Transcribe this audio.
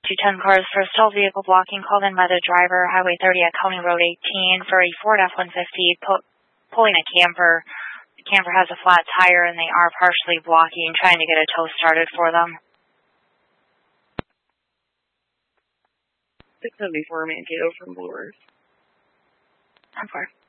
210 cars for a stalled vehicle blocking, called in by the driver, Highway 30 at County Road 18 for a Ford F-150 pulling a camper. The camper has a flat tire and they are partially blocking, trying to get a tow started for them. 674 Mankato from Blue Earth. 10-4.